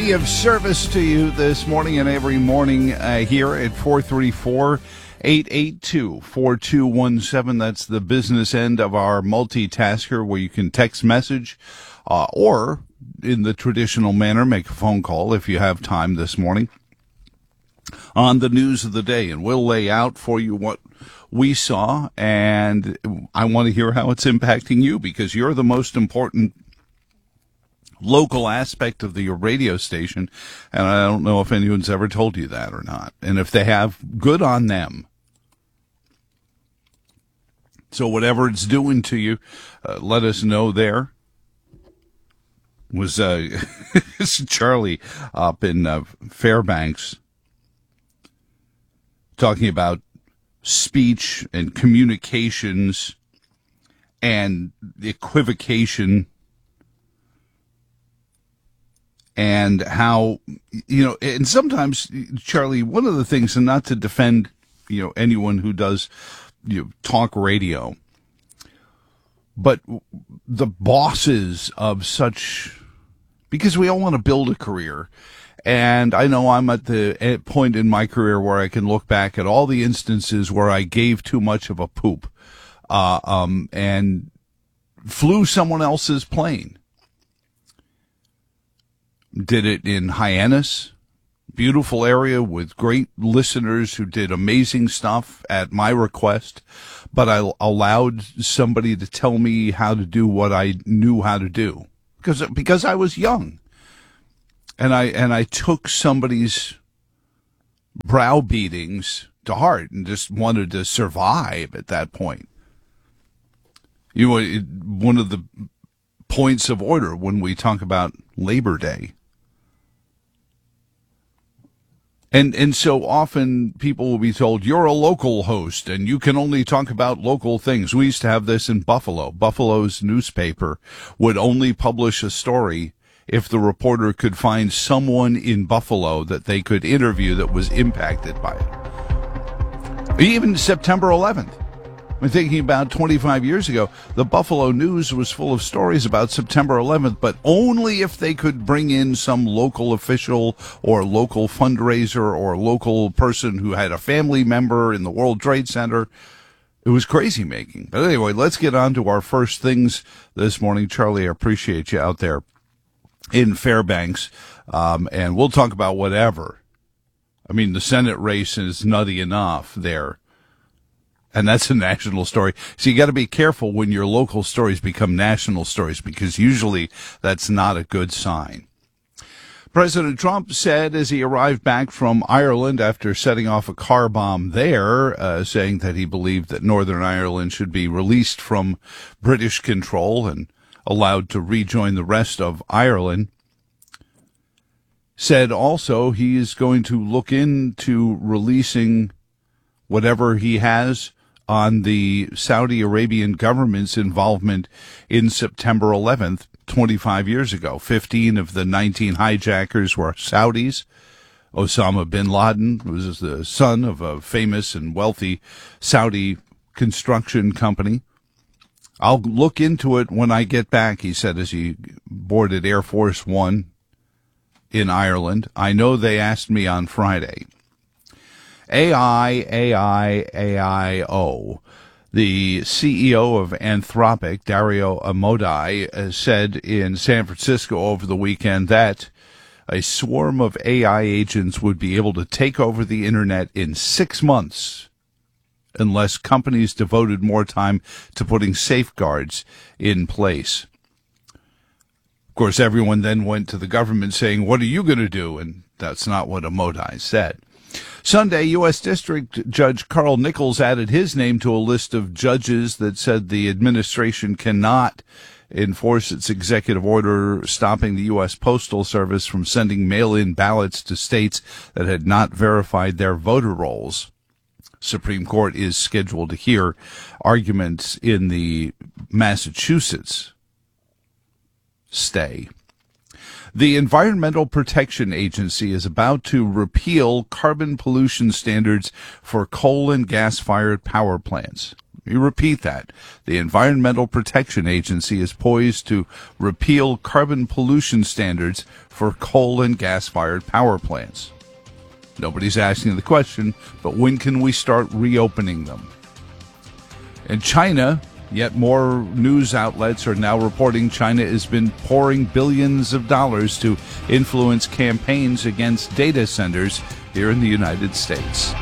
Of service to you this morning and every morning here at 434-882-4217. That's the business end of our multitasker where you can text message or in the traditional manner make a phone call if you have time this morning on the news of the day. And we'll lay out for you what we saw, and I want to hear how it's impacting you because you're the most important local aspect of the radio station, and I don't know if anyone's ever told you that or not. And if they have, good on them. So whatever it's doing to you, let us know there. Was Charlie up in Fairbanks talking about speech and communications and equivocation, and how, and sometimes, Charlie, one of the things, and not to defend, anyone who does, talk radio, but the bosses of such, because we all want to build a career, and I know I'm at the point in my career where I can look back at all the instances where I gave too much of a poop, and flew someone else's plane. Did it in Hyannis, beautiful area with great listeners who did amazing stuff at my request, but I allowed somebody to tell me how to do what I knew how to do because I was young, and I took somebody's browbeatings to heart and just wanted to survive at that point. One of the points of order when we talk about Labor Day. And so often people will be told, you're a local host and you can only talk about local things. We used to have this in Buffalo. Buffalo's newspaper would only publish a story if the reporter could find someone in Buffalo that they could interview that was impacted by it. Even September 11th. I'm thinking about 25 years ago, the Buffalo News was full of stories about September 11th, but only if they could bring in some local official or local fundraiser or local person who had a family member in the World Trade Center. It was crazy making. But anyway, let's get on to our first things this morning. Charlie, I appreciate you out there in Fairbanks, and we'll talk about whatever. I mean, the Senate race is nutty enough there. And that's a national story. So you got to be careful when your local stories become national stories, because usually that's not a good sign. President Trump said as he arrived back from Ireland after setting off a car bomb there, saying that he believed that Northern Ireland should be released from British control and allowed to rejoin the rest of Ireland, said also he is going to look into releasing whatever he has on the Saudi Arabian government's involvement in September 11th, 25 years ago. 15 of the 19 hijackers were Saudis. Osama bin Laden was the son of a famous and wealthy Saudi construction company. I'll look into it when I get back, he said as he boarded Air Force One in Ireland. I know they asked me on Friday. AIO. The CEO of Anthropic, Dario Amodei, said in San Francisco over the weekend that a swarm of AI agents would be able to take over the internet in 6 months unless companies devoted more time to putting safeguards in place. Of course, everyone then went to the government saying, what are you going to do? And that's not what Amodei said. Sunday, U.S. District Judge Carl Nichols added his name to a list of judges that said the administration cannot enforce its executive order stopping the U.S. Postal Service from sending mail-in ballots to states that had not verified their voter rolls. Supreme Court is scheduled to hear arguments in the Massachusetts stay. The Environmental Protection Agency is about to repeal carbon pollution standards for coal and gas-fired power plants. Let me repeat that. The Environmental Protection Agency is poised to repeal carbon pollution standards for coal and gas-fired power plants. Nobody's asking the question, but when can we start reopening them? In China, yet more news outlets are now reporting China has been pouring billions of dollars to influence campaigns against data centers here in the United States.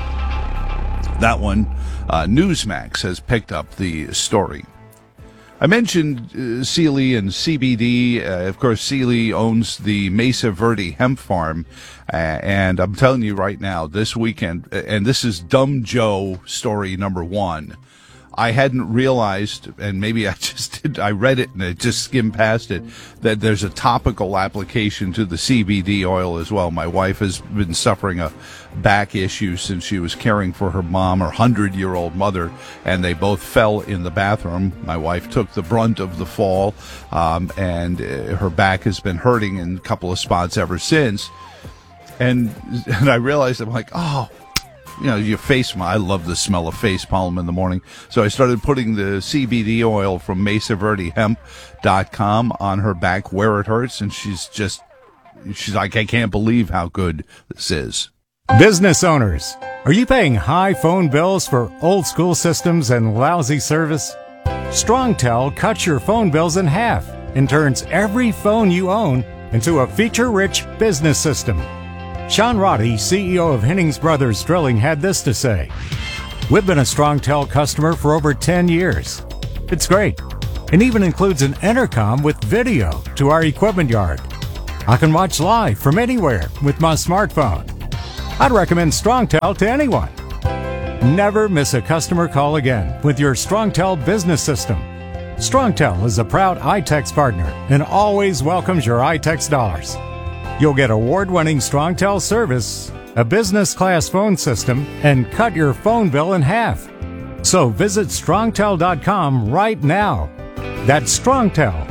That one, Newsmax has picked up the story. I mentioned Sealy and CBD. Of course, Sealy owns the Mesa Verde hemp farm. And I'm telling you right now, this weekend, and this is Dumb Joe story number one. I hadn't realized, and maybe I just did, I read it and I just skimmed past it, that there's a topical application to the CBD oil as well. My wife has been suffering a back issue since she was caring for her mom, her 100-year-old mother, and they both fell in the bathroom. My wife took the brunt of the fall, and her back has been hurting in a couple of spots ever since. And I realized, I'm like, oh, you know, your face, I love the smell of face palm in the morning. So I started putting the CBD oil from MesaVerdeHemp.com on her back where it hurts. And she's like, I can't believe how good this is. Business owners, are you paying high phone bills for old school systems and lousy service? StrongTel cuts your phone bills in half and turns every phone you own into a feature-rich business system. Sean Roddy, CEO of Hennings Brothers Drilling, had this to say: "We've been a StrongTel customer for over 10 years. It's great, and even includes an intercom with video to our equipment yard. I can watch live from anywhere with my smartphone. I'd recommend StrongTel to anyone. Never miss a customer call again with your StrongTel business system. StrongTel is a proud iTex partner and always welcomes your iTex dollars. You'll get award-winning StrongTel service, a business-class phone system, and cut your phone bill in half. So visit StrongTel.com right now. That's StrongTel,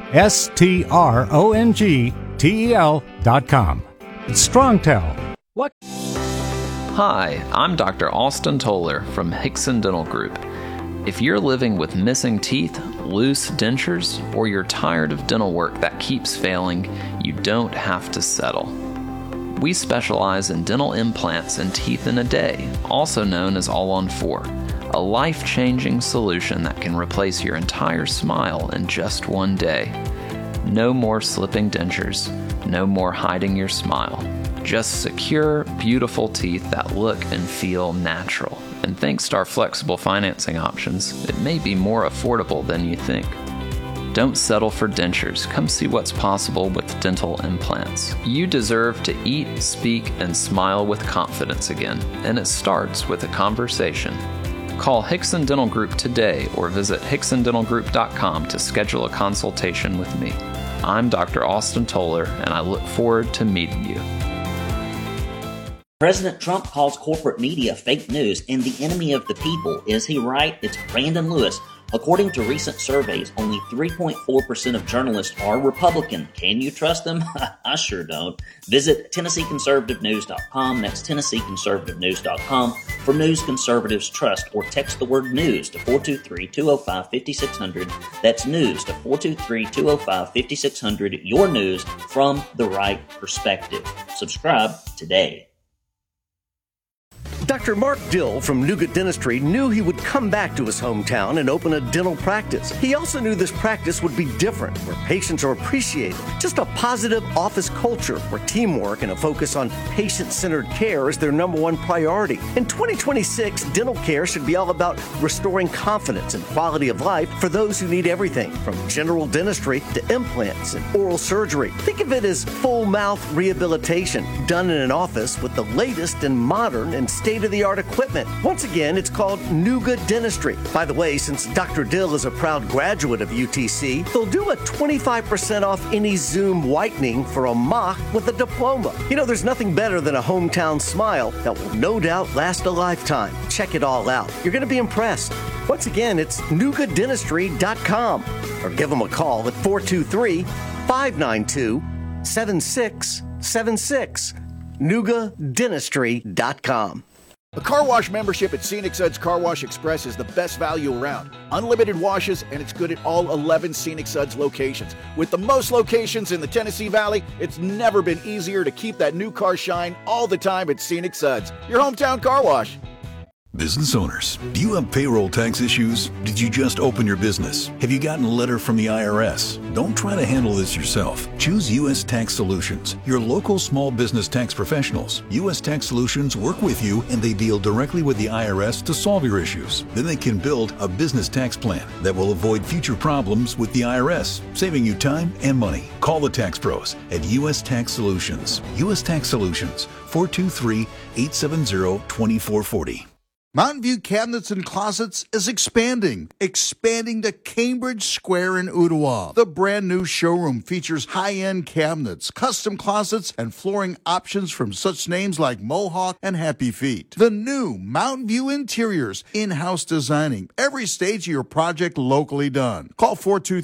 StrongTel.com. StrongTel. What? Hi, I'm Dr. Austin Toller from Hickson Dental Group. If you're living with missing teeth, loose dentures, or you're tired of dental work that keeps failing, you don't have to settle. We specialize in dental implants and teeth in a day, also known as All-on-4, a life-changing solution that can replace your entire smile in just one day. No more slipping dentures, no more hiding your smile. Just secure, beautiful teeth that look and feel natural. And thanks to our flexible financing options, it may be more affordable than you think. Don't settle for dentures. Come see what's possible with dental implants. You deserve to eat, speak, and smile with confidence again, and it starts with a conversation. Call Hickson Dental Group today or visit hicksondentalgroup.com to schedule a consultation with me. I'm Dr. Austin Toller, and I look forward to meeting you. President Trump calls corporate media fake news and the enemy of the people. Is he right? It's Brandon Lewis. According to recent surveys, only 3.4% of journalists are Republican. Can you trust them? I sure don't. Visit TennesseeConservativeNews.com. That's TennesseeConservativeNews.com for news conservatives trust, or text the word news to 423-205-5600. That's news to 423-205-5600. Your news from the right perspective. Subscribe today. Dr. Mark Dill from Nuga Dentistry knew he would come back to his hometown and open a dental practice. He also knew this practice would be different, where patients are appreciated. Just a positive office culture where teamwork and a focus on patient-centered care is their number one priority. In 2026, dental care should be all about restoring confidence and quality of life for those who need everything from general dentistry to implants and oral surgery. Think of it as full mouth rehabilitation done in an office with the latest and modern and state-of-the-art equipment. Once again, it's called Nuga Dentistry. By the way, since Dr. Dill is a proud graduate of UTC, they'll do a 25% off any Zoom whitening for a mock with a diploma. You know, there's nothing better than a hometown smile that will no doubt last a lifetime. Check it all out. You're going to be impressed. Once again, it's NugaDentistry.com or give them a call at 423-592-7676. NugaDentistry.com. A car wash membership at Scenic Suds Car Wash Express is the best value around. Unlimited washes, and it's good at all 11 Scenic Suds locations. With the most locations in the Tennessee Valley, it's never been easier to keep that new car shine all the time at Scenic Suds, your hometown car wash. Business owners, do you have payroll tax issues? Did you just open your business? Have you gotten a letter from the IRS? Don't try to handle this yourself. Choose U.S. Tax Solutions, your local small business tax professionals. U.S. Tax Solutions work with you, and they deal directly with the IRS to solve your issues. Then they can build a business tax plan that will avoid future problems with the IRS, saving you time and money. Call the tax pros at U.S. Tax Solutions. U.S. Tax Solutions, 423-870-2440. Mountain View Cabinets and Closets is expanding to Cambridge Square in Ottawa. The brand new showroom features high-end cabinets, custom closets, and flooring options from such names like Mohawk and Happy Feet. The new Mountain View Interiors, in-house designing, every stage of your project locally done. Call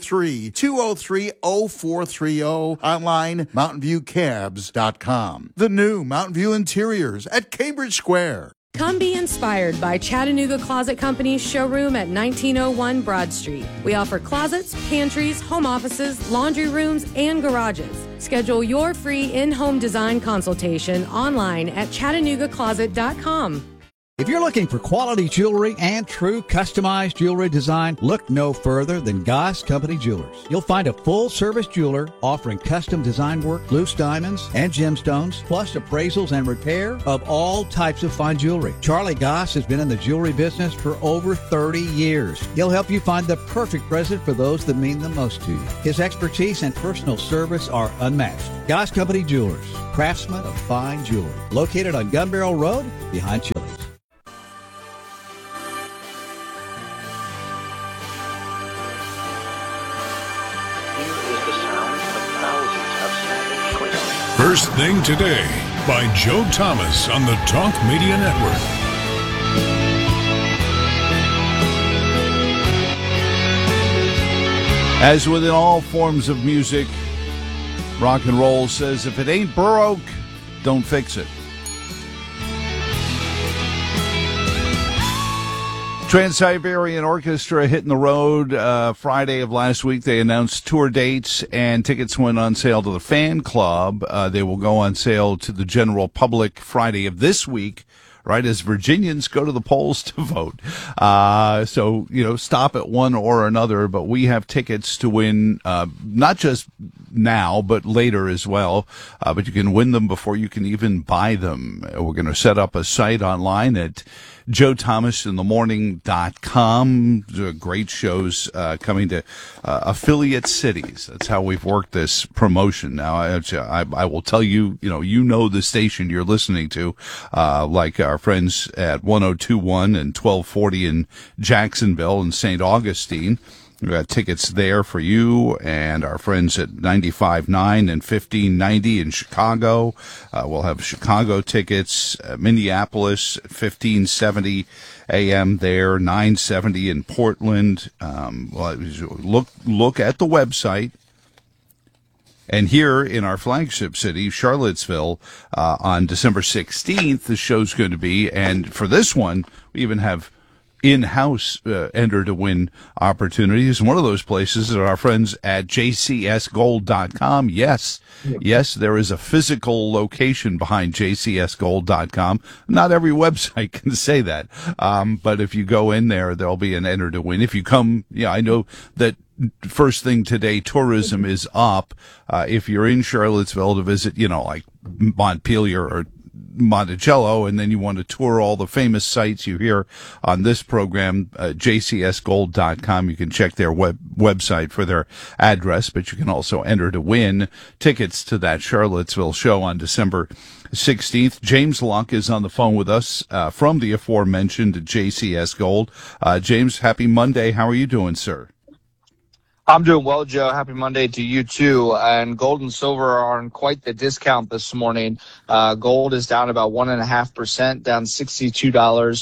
423-203-0430, online mountainviewcabs.com. The new Mountain View Interiors at Cambridge Square. Come be inspired by Chattanooga Closet Company's showroom at 1901 Broad Street. We offer closets, pantries, home offices, laundry rooms, and garages. Schedule your free in-home design consultation online at ChattanoogaCloset.com. If you're looking for quality jewelry and true customized jewelry design, look no further than Goss Company Jewelers. You'll find a full-service jeweler offering custom design work, loose diamonds, and gemstones, plus appraisals and repair of all types of fine jewelry. Charlie Goss has been in the jewelry business for over 30 years. He'll help you find the perfect present for those that mean the most to you. His expertise and personal service are unmatched. Goss Company Jewelers, craftsmen of fine jewelry. Located on Gun Barrel Road, behind Chili's. First Thing Today by Joe Thomas on the Talk Media Network. As within all forms of music, rock and roll says if it ain't broke, don't fix it. Trans-Siberian Orchestra hitting the road Friday of last week. They announced tour dates, and tickets went on sale to the fan club. They will go on sale to the general public Friday of this week, right, as Virginians go to the polls to vote. So, stop at one or another, but we have tickets to win, not just now, but later as well. But you can win them before you can even buy them. We're going to set up a site online at JoeThomasInTheMorning.com. Great shows coming to affiliate cities. That's how we've worked this promotion. Now, I will tell you, you know the station you're listening to, like our friends at 102.1 and 1240 in Jacksonville and St. Augustine. We've got tickets there for you and our friends at 95.9 and 1590 in Chicago. We'll have Chicago tickets, Minneapolis, 1570 a.m. there, 970 in Portland. Look at the website. And here in our flagship city, Charlottesville, on December 16th, the show's going to be. And for this one, we even have in-house enter to win opportunities. One of those places are our friends at jcsgold.com. Yes, there is a physical location behind jcsgold.com. Not every website can say that. But if you go in there, there'll be an enter to win. If you come, I know that First Thing Today tourism is up. If you're in Charlottesville to visit, like Montpelier or Monticello, and then you want to tour all the famous sites you hear on this program, jcsgold.com. You can check their website for their address, but you can also enter to win tickets to that Charlottesville show on December 16th. James Locke is on the phone with us from the aforementioned JCS Gold. James, happy Monday. How are you doing, sir? I'm doing well, Joe. Happy Monday to you, too. And gold and silver are on quite the discount this morning. Gold is down about 1.5%, down $62 to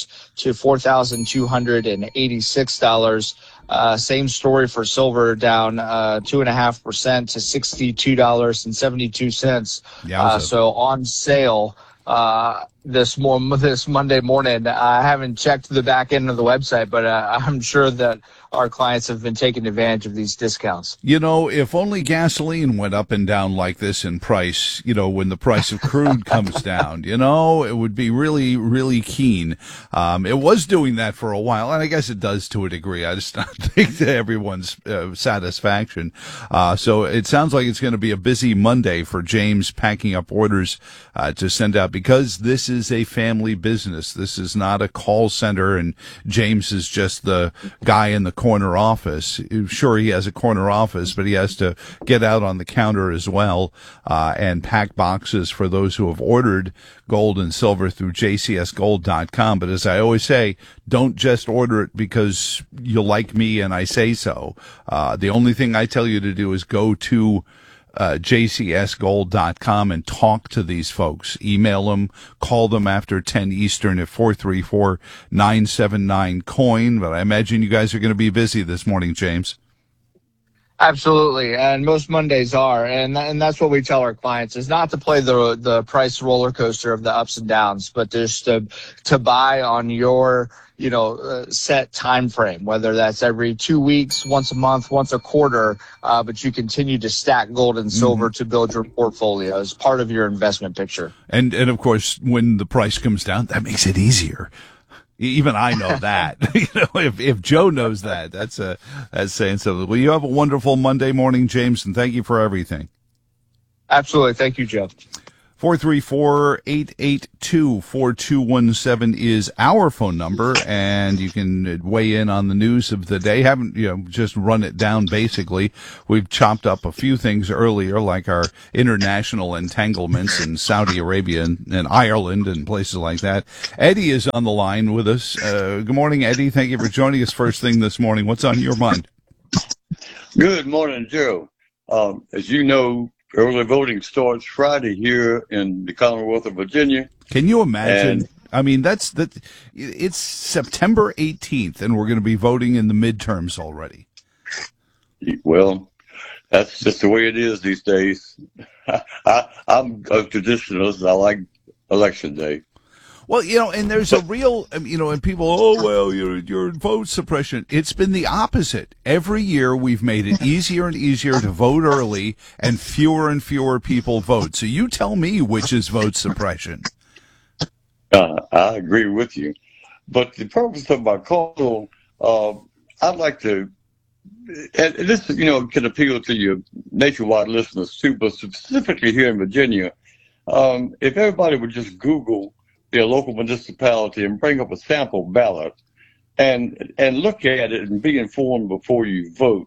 $4,286. Same story for silver, down 2.5% to $62.72. So on sale. this Monday morning. I haven't checked the back end of the website, but I'm sure that our clients have been taking advantage of these discounts. You know, if only gasoline went up and down like this in price, you know, when the price of crude comes down, you know, it would be really, really keen. It was doing that for a while, and I guess it does to a degree. I just don't think to everyone's satisfaction. So it sounds like it's going to be a busy Monday for James packing up orders to send out, because this is a family business. This is not a call center, and James is just the guy in the corner office. Sure, he has a corner office, but he has to get out on the counter as well and pack boxes for those who have ordered gold and silver through jcsgold.com. But as I always say, don't just order it because you like me and I say so. The only thing I tell you to do is go to jcsgold.com and talk to these folks. Email them, call them after 10 Eastern at 434-979-COIN. But I imagine you guys are going to be busy this morning, James. Absolutely, and most Mondays are, and that's what we tell our clients, is not to play the price roller coaster of the ups and downs, but just to buy on your set time frame, whether that's every 2 weeks, once a month, once a quarter, but you continue to stack gold and silver to build your portfolio as part of your investment picture. And of course, when the price comes down, that makes it easier. Even I know that. If Joe knows that, that's saying something. Well, you have a wonderful Monday morning, James, and thank you for everything. Absolutely. Thank you, Joe. 434-882-4217 is our phone number, and you can weigh in on the news of the day. Just run it down basically. We've chopped up a few things earlier, like our international entanglements in Saudi Arabia and Ireland and places like that. Eddie is on the line with us. Good morning, Eddie. Thank you for joining us first thing this morning. What's on your mind? Good morning, Joe. As you know, early voting starts Friday here in the Commonwealth of Virginia. Can you imagine? I mean, it's September 18th, and we're going to be voting in the midterms already. Well, that's just the way it is these days. I'm a traditionalist. I like election day. Well, and there's a real, and people, your vote suppression. It's been the opposite. Every year we've made it easier and easier to vote early, and fewer people vote. So you tell me which is vote suppression. I agree with you. But the purpose of my call, I'd like to, and this, can appeal to your nationwide listeners too, but specifically here in Virginia, if everybody would just Google their local municipality and bring up a sample ballot and look at it and be informed before you vote.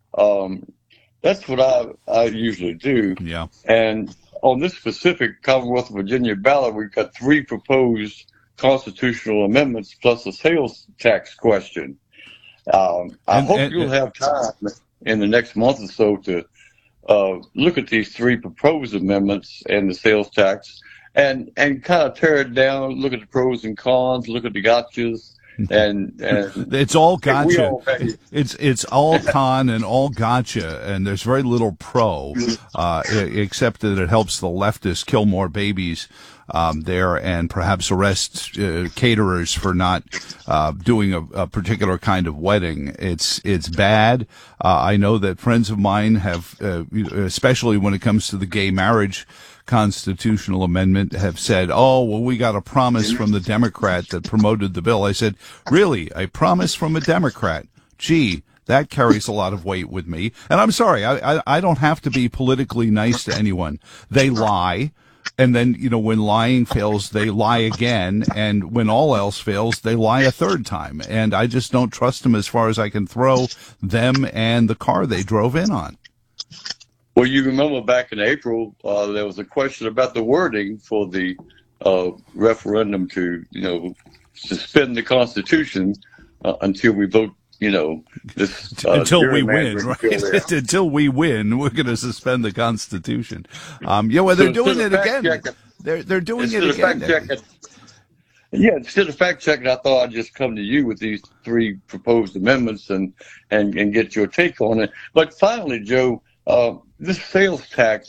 That's what I usually do. Yeah. And on this specific Commonwealth of Virginia ballot, we've got 3 proposed constitutional amendments plus a sales tax question. I hope you'll have time in the next month or so to look at these 3 proposed amendments and the sales tax, and kind of tear it down, look at the pros and cons, look at the gotchas, and it's all gotcha. It's all con and all gotcha, and there's very little pro, except that it helps the leftists kill more babies there, and perhaps arrest caterers for not doing a particular kind of wedding. It's bad. I know that friends of mine have, especially when it comes to the gay marriage constitutional amendment, have said, oh, well, we got a promise from the Democrat that promoted the bill. I said, really? A promise from a Democrat? Gee, that carries a lot of weight with me. And I'm sorry, I don't have to be politically nice to anyone. They lie. And then, when lying fails, they lie again. And when all else fails, they lie a third time. And I just don't trust them as far as I can throw them and the car they drove in on. Well, you remember back in April, there was a question about the wording for the referendum to, suspend the Constitution until we vote, this. Until we win, right? Until we win, we're going to suspend the Constitution. Well, they're doing it again. They're doing it again. Yeah, instead of fact checking, I thought I'd just come to you with these 3 proposed amendments and get your take on it. But finally, Joe, this sales tax,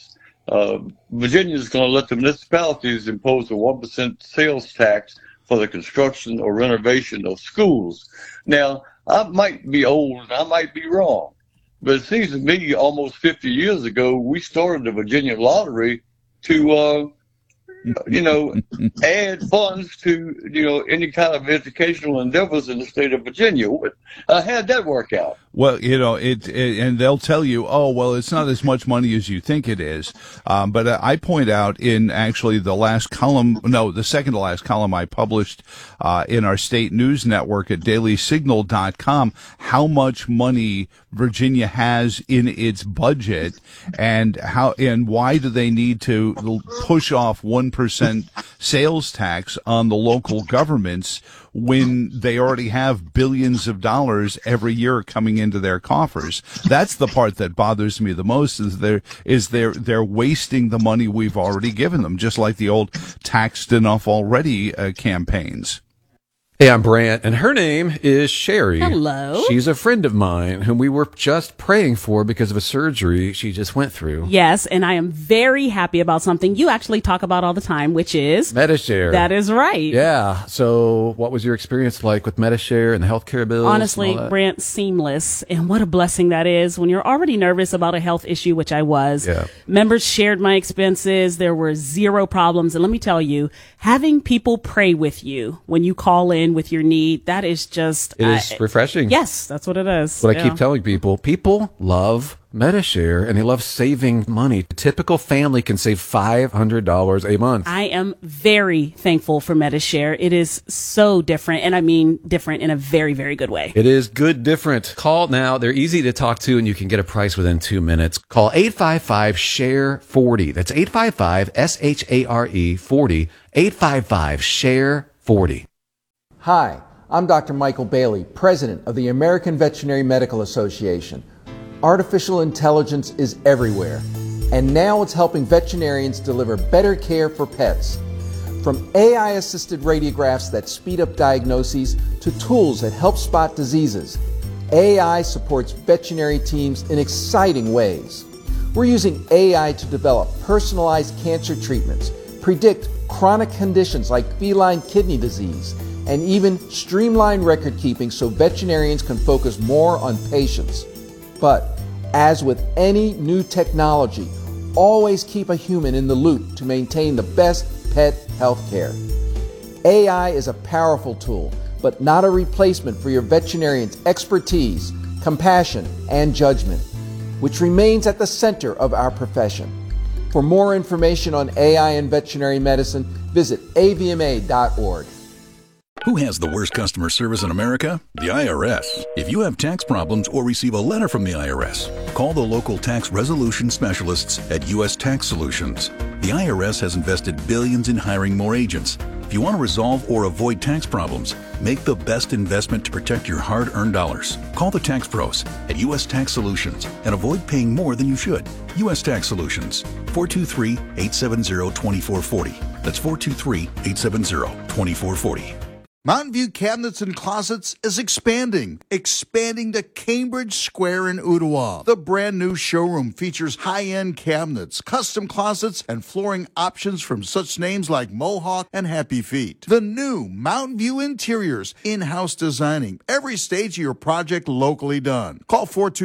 Virginia is going to let the municipalities impose a 1% sales tax for the construction or renovation of schools. Now, I might be old and I might be wrong, but it seems to me almost 50 years ago, we started the Virginia Lottery to, add funds to, any kind of educational endeavors in the state of Virginia. How'd that work out? Well, and they'll tell you, oh, well, it's not as much money as you think it is. But I point out in actually the second to last column I published in our state news network at dailysignal.com, how much money Virginia has in its budget and why do they need to push off 1% sales tax on the local governments when they already have billions of dollars every year coming into their coffers. That's the part that bothers me the most, is they're wasting the money we've already given them, just like the old taxed enough already campaigns. Hey, I'm Brant, and her name is Sherry. Hello. She's a friend of mine whom we were just praying for because of a surgery she just went through. Yes, and I am very happy about something you actually talk about all the time, which is Medi-Share. That is right. Yeah. So what was your experience like with Medi-Share and the healthcare bills? Honestly, Brant, seamless. And what a blessing that is when you're already nervous about a health issue, which I was. Yeah. Members shared my expenses. There were zero problems. And let me tell you, having people pray with you when you call in with your need, that is just... It is refreshing. Yes, that's what it is. What I keep telling people love Medi-Share and they love saving money. A typical family can save $500 a month. I am very thankful for Medi-Share. It is so different, and I mean different in a very, very good way. It is good different. Call now. They're easy to talk to, and you can get a price within 2 minutes. Call 855-SHARE-40. That's 855-SHARE-40. 855-SHARE-40. Hi, I'm Dr. Michael Bailey, President of the American Veterinary Medical Association. Artificial intelligence is everywhere, and now it's helping veterinarians deliver better care for pets. From AI-assisted radiographs that speed up diagnoses to tools that help spot diseases, AI supports veterinary teams in exciting ways. We're using AI to develop personalized cancer treatments, predict chronic conditions like feline kidney disease, and even streamline record keeping so veterinarians can focus more on patients. But as with any new technology, always keep a human in the loop to maintain the best pet health care. AI is a powerful tool, but not a replacement for your veterinarian's expertise, compassion, and judgment, which remains at the center of our profession. For more information on AI and veterinary medicine, visit avma.org. Who has the worst customer service in America? The IRS. If you have tax problems or receive a letter from the IRS, call the local tax resolution specialists at U.S. Tax Solutions. The IRS has invested billions in hiring more agents. If you want to resolve or avoid tax problems, make the best investment to protect your hard-earned dollars. Call the tax pros at U.S. Tax Solutions and avoid paying more than you should. U.S. Tax Solutions, 423-870-2440. That's 423-870-2440. Mountain View Cabinets and Closets is expanding to Cambridge Square in Ottawa. The brand new showroom features high-end cabinets, custom closets, and flooring options from such names like Mohawk and Happy Feet. The new Mountain View Interiors, in-house designing every stage of your project locally done. Call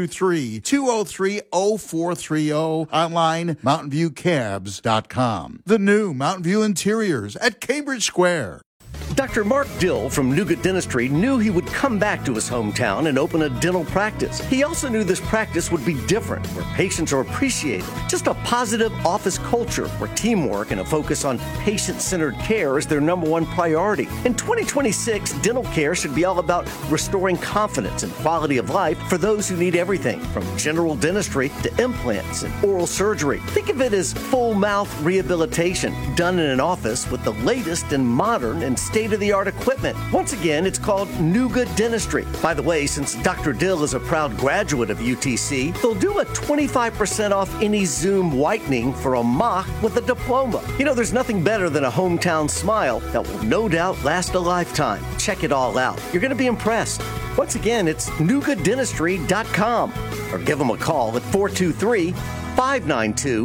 423-203-0430. Online, mountainviewcabs.com. The new Mountain View Interiors at Cambridge Square. Dr. Mark Dill from Nugent Dentistry knew he would come back to his hometown and open a dental practice. He also knew this practice would be different, where patients are appreciated. Just a positive office culture where teamwork and a focus on patient-centered care is their number one priority. In 2026, dental care should be all about restoring confidence and quality of life for those who need everything, from general dentistry to implants and oral surgery. Think of it as full mouth rehabilitation done in an office with the latest and modern and state-of-the-art equipment. Once again, it's called Nugent Dentistry. By the way, since Dr. Dill is a proud graduate of UTC, they'll do a 25% off any Zoom whitening for a mock with a diploma. You know, there's nothing better than a hometown smile that will no doubt last a lifetime. Check it all out. You're going to be impressed. Once again, it's NugentDentistry.com or give them a call at 423-592-6200.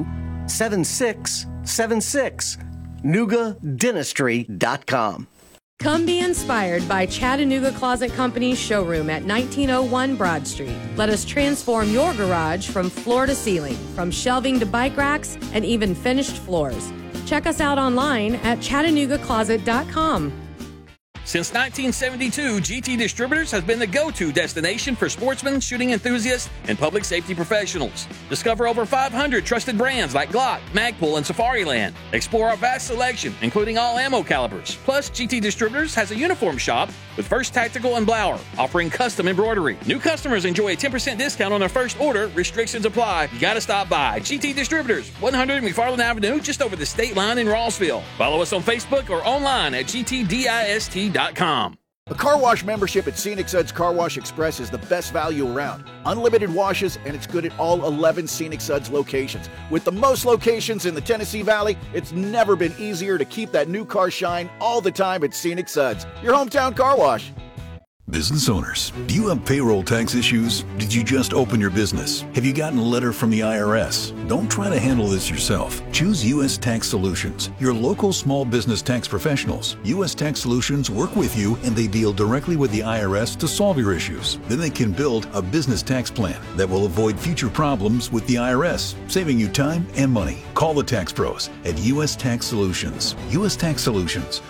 7676. NugaDentistry.com. Come be inspired by Chattanooga Closet Company's showroom at 1901 Broad Street. Let us transform your garage from floor to ceiling, from shelving to bike racks, and even finished floors. Check us out online at ChattanoogaCloset.com. Since 1972, GT Distributors has been the go-to destination for sportsmen, shooting enthusiasts, and public safety professionals. Discover over 500 trusted brands like Glock, Magpul, and Safariland. Explore our vast selection, including all ammo calibers. Plus, GT Distributors has a uniform shop with First Tactical and Blower, offering custom embroidery. New customers enjoy a 10% discount on their first order. Restrictions apply. You gotta stop by. GT Distributors, 100 McFarland Avenue, just over the state line in Rossville. Follow us on Facebook or online at gtdist.com. A car wash membership at Scenic Suds Car Wash Express is the best value around. Unlimited washes, and it's good at all 11 Scenic Suds locations. With the most locations in the Tennessee Valley, it's never been easier to keep that new car shine all the time at Scenic Suds, your hometown car wash. Business owners, do you have payroll tax issues? Did you just open your business? Have you gotten a letter from the IRS? Don't try to handle this yourself. Choose U.S. Tax Solutions, your local small business tax professionals. U.S. Tax Solutions work with you, and they deal directly with the IRS to solve your issues. Then they can build a business tax plan that will avoid future problems with the IRS, saving you time and money. Call the tax pros at U.S. Tax Solutions. U.S. Tax Solutions,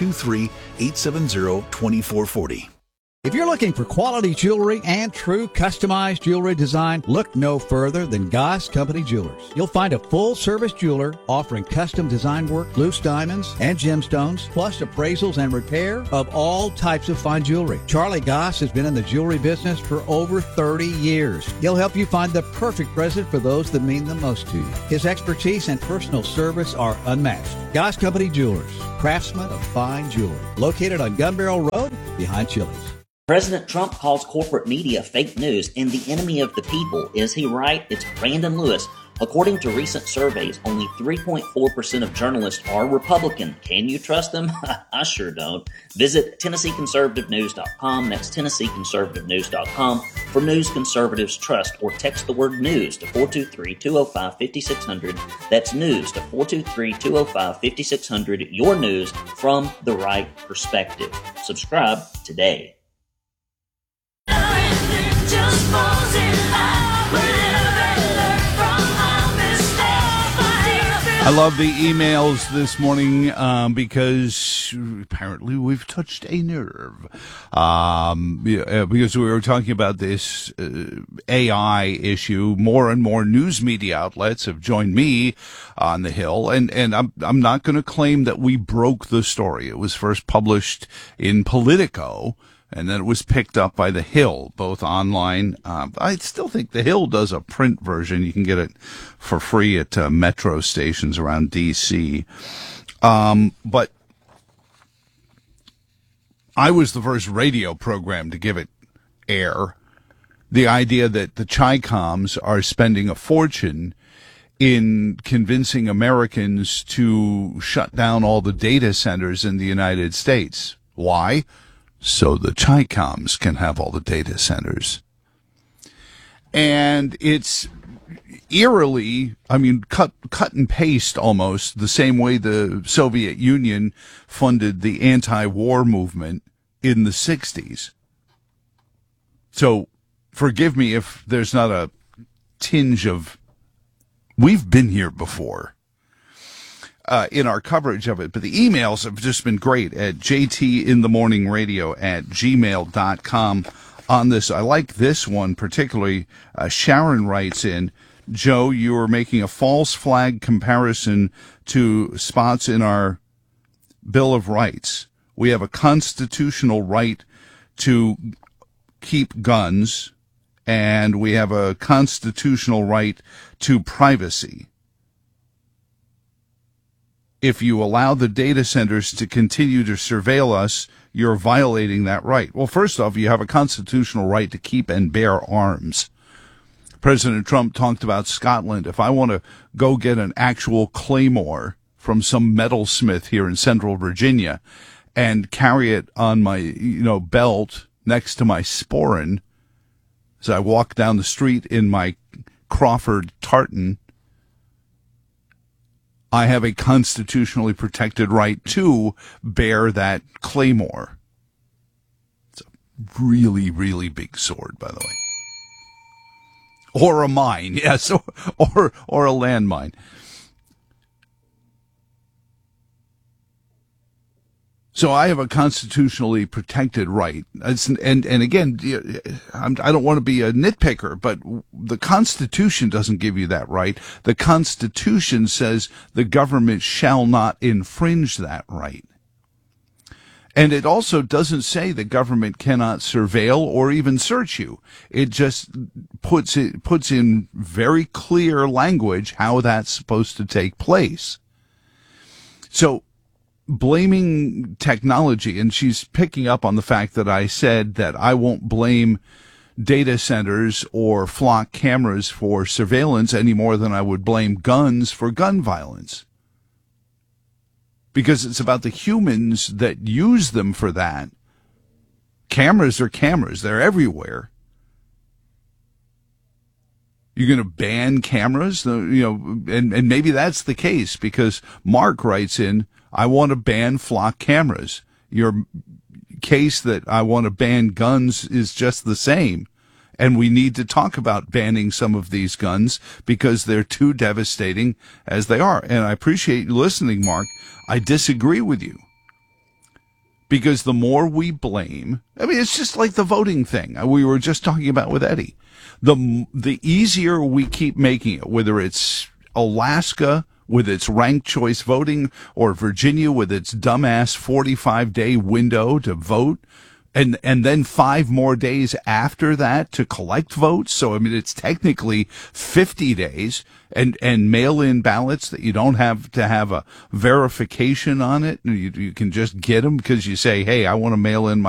423-870-2440. If you're looking for quality jewelry and true customized jewelry design, look no further than Goss Company Jewelers. You'll find a full-service jeweler offering custom design work, loose diamonds, and gemstones, plus appraisals and repair of all types of fine jewelry. Charlie Goss has been in the jewelry business for over 30 years. He'll help you find the perfect present for those that mean the most to you. His expertise and personal service are unmatched. Goss Company Jewelers, craftsmen of fine jewelry. Located on Gun Barrel Road, behind Chili's. President Trump calls corporate media fake news and the enemy of the people. Is he right? It's Brandon Lewis. According to recent surveys, only 3.4% of journalists are Republican. Can you trust them? I sure don't. Visit TennesseeConservativeNews.com. That's TennesseeConservativeNews.com for news conservatives trust, or text the word news to 423-205-5600. That's news to 423-205-5600. Your news from the right perspective. Subscribe today. I love the emails this morning because apparently we've touched a nerve. Because we were talking about this AI issue. More and more news media outlets have joined me on the Hill, and I'm not going to claim that we broke the story. It was first published in Politico, and then it was picked up by The Hill, both online. I still think The Hill does a print version. You can get it for free at metro stations around D.C. But I was the first radio program to give it air. The idea that the Chi-Coms are spending a fortune in convincing Americans to shut down all the data centers in the United States. Why? So the Chi-Coms can have all the data centers. And it's eerily, cut and paste almost the same way the Soviet Union funded the anti-war movement in the 60s. So forgive me if there's not a tinge of, we've been here before. In our coverage of it, but the emails have just been great at jtinthemorningradio@gmail.com on this. I like this one particularly. Sharon writes in, Joe, you are making a false flag comparison to spots in our Bill of Rights. We have a constitutional right to keep guns, and we have a constitutional right to privacy. If you allow the data centers to continue to surveil us, you're violating that right. Well, first off, you have a constitutional right to keep and bear arms. President Trump talked about Scotland. If I want to go get an actual claymore from some metalsmith here in central Virginia and carry it on my, belt next to my sporran as I walk down the street in my Crawford tartan, I have a constitutionally protected right to bear that claymore. It's a really, really big sword, by the way. Or a mine, yes, or a landmine. So I have a constitutionally protected right. And again, I don't want to be a nitpicker, but the Constitution doesn't give you that right. The Constitution says the government shall not infringe that right. And it also doesn't say the government cannot surveil or even search you. It just puts in very clear language how that's supposed to take place. So, blaming technology, and she's picking up on the fact that I said that I won't blame data centers or flock cameras for surveillance any more than I would blame guns for gun violence. Because it's about the humans that use them for that. Cameras are cameras. They're everywhere. You're going to ban cameras? And maybe that's the case, because Mark writes in, I want to ban flock cameras. Your case that I want to ban guns is just the same. And we need to talk about banning some of these guns because they're too devastating as they are. And I appreciate you listening, Mark. I disagree with you. Because the more we blame, I mean, it's just like the voting thing we were just talking about with Eddie. The easier we keep making it, whether it's Alaska with its ranked choice voting or Virginia with its dumbass 45-day window to vote, and then 5 more days after that to collect votes. So, I mean, it's technically 50 days and mail-in ballots that you don't have to have a verification on it. You can just get them because you say, hey, I want to mail in my